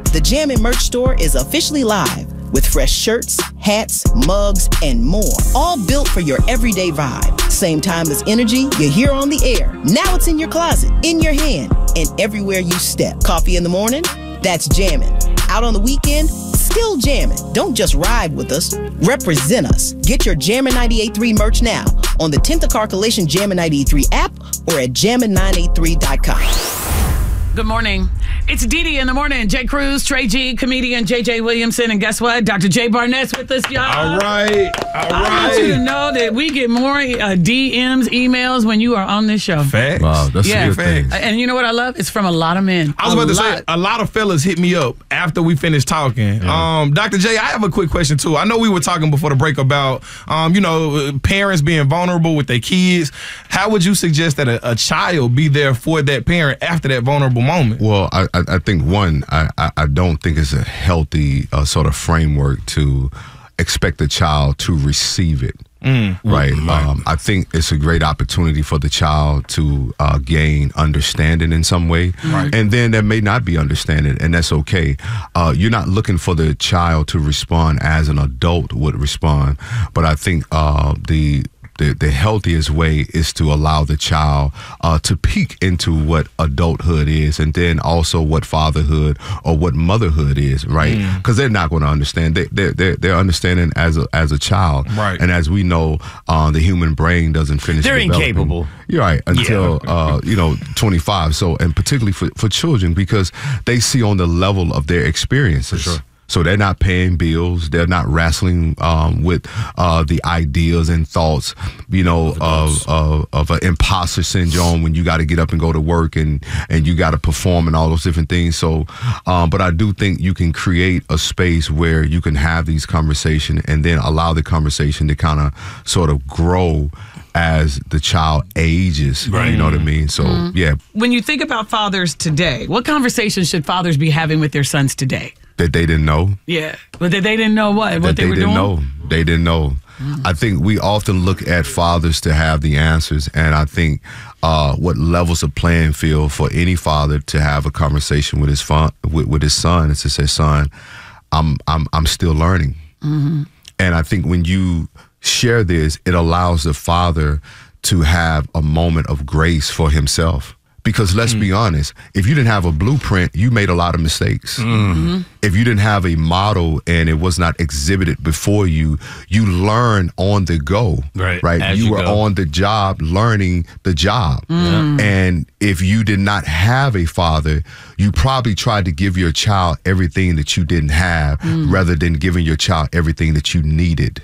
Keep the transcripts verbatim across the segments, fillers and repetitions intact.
The Jammin' merch store is officially live with fresh shirts, hats, mugs, and more, all built for your everyday vibe. Same timeless energy you hear on the air. Now it's in your closet, in your hand, and everywhere you step. Coffee in the morning? That's jammin'. Out on the weekend? Still jammin'. Don't just ride with us, represent us. Get your Jammin' ninety-eight point three merch now on the tenth Carcalation Jammin' ninety-eight point three app or at jammin nine eight three dot com. Good morning. It's Dee Dee in the morning. Jay Cruz, Trey G, comedian J J Williamson, and guess what? Doctor Jay Barnett's with us, y'all. All right. All I right. want you to know that we get more uh, D Ms, emails when you are on this show. Facts. Wow, that's Yeah. a good thing. And you know what I love? It's from a lot of men. I was a about to lot. say, a lot of fellas hit me up after we finished talking. Yeah. Um, Doctor J, I have a quick question, too. I know we were talking before the break about, um, you know, parents being vulnerable with their kids. How would you suggest that a, a child be there for that parent after that vulnerable moment? Well, I, I, I think, one, I, I, I don't think it's a healthy uh, sort of framework to expect a child to receive it. Mm. Right. Mm-hmm. Um, I think it's a great opportunity for the child to uh, gain understanding in some way. Right. And then there may not be understanding, and that's okay. Uh, you're not looking for the child to respond as an adult would respond. But I think uh, the The, the healthiest way is to allow the child uh, to peek into what adulthood is, and then also what fatherhood or what motherhood is, right? Because Mm. they're not going to understand. They, they're, they're, they're understanding as a, as a child. Right. And as we know, uh, the human brain doesn't finish They're developing. incapable. You're right, until, uh, you know, twenty-five. So, and particularly for, for children, because they see on the level of their experiences. For sure. So they're not paying bills. They're not wrestling um, with uh, the ideas and thoughts, you know, of of, of an imposter syndrome when you got to get up and go to work and, and you got to perform and all those different things. So, um, but I do think you can create a space where you can have these conversations and then allow the conversation to kind of sort of grow as the child ages. Right. You know what I mean? So, yeah. When you think about fathers today, what conversations should fathers be having with their sons today? That they didn't know. Yeah, but that they didn't know what what that they, they were didn't doing. know. They didn't know. I think we often look at fathers to have the answers, and I think uh, what levels a playing field for any father to have a conversation with his fun, with, with his son is to say, "Son, I'm I'm I'm still learning." Mm-hmm. And I think when you share this, it allows the father to have a moment of grace for himself. Because let's mm. be honest, if you didn't have a blueprint, you made a lot of mistakes. Mm-hmm. If you didn't have a model and it was not exhibited before you, you learn on the go. Right. Right. As You, you were go. on the job learning the job. Mm. And if you did not have a father, you probably tried to give your child everything that you didn't have Mm. rather than giving your child everything that you needed.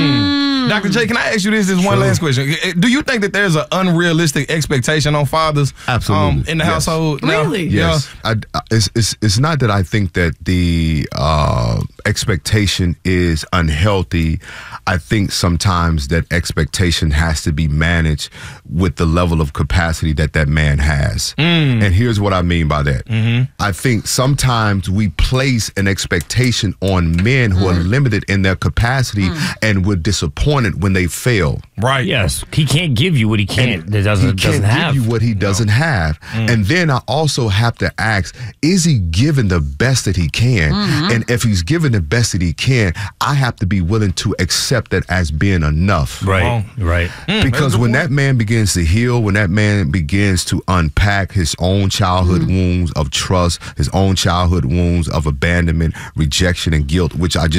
Doctor J, can I ask you this? This one Sure. last question. Do you think that there's an unrealistic expectation on fathers Absolutely. um, in the Yes. household? now? Really? Yes, I, I- it's, it's it's not that I think that the uh, expectation is unhealthy. I think sometimes that expectation has to be managed with the level of capacity that that man has. Mm. And here's what I mean by that. Mm-hmm. I think sometimes we place an expectation on men who are limited in their capacity and we're disappointed when they fail. Right. Yes, he can't give you what he can't. That doesn't He doesn't can't have. give you what he doesn't have. And then I also have to ask, is he giving the best that he can? And if he's giving the best that he can, I have to be willing to accept that as being enough. Right. Right. Because when that man begins to heal, when that man begins to unpack his own childhood wounds of trust, his own childhood wounds of abandonment, rejection, and guilt, which I just